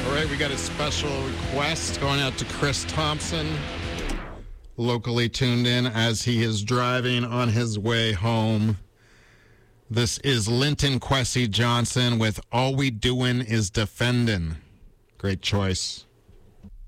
All right, we got a special request going out to Chris Thompson, locally tuned in as he is driving on his way home. This is Linton Kwesi Johnson with All We Doin' Is Defendin'. Great choice.